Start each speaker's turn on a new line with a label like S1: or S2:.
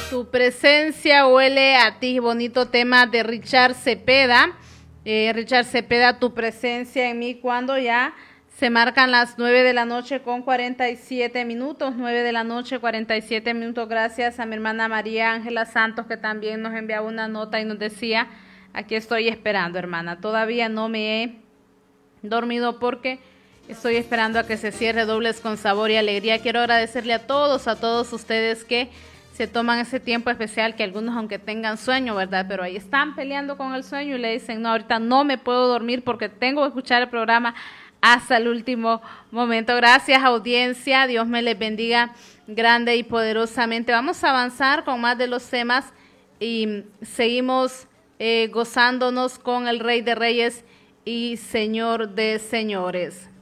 S1: Tu presencia huele a ti, bonito tema de Richard Cepeda. Richard Cepeda, tu presencia en mí, cuando ya se marcan las 9 de la noche con 47 minutos, 9 de la noche 47 minutos. Gracias a mi hermana María Ángela Santos, que también nos enviaba una nota y nos decía, aquí estoy esperando, hermana, todavía no me he dormido porque estoy esperando a que se cierre Dobles con Sabor y Alegría. Quiero agradecerle a todos ustedes que se toman ese tiempo especial, que algunos aunque tengan sueño, ¿verdad? Pero ahí están peleando con el sueño y le dicen, no, ahorita no me puedo dormir porque tengo que escuchar el programa hasta el último momento. Gracias, audiencia. Dios me les bendiga grande y poderosamente. Vamos a avanzar con más de los temas y seguimos gozándonos con el Rey de Reyes y Señor de Señores.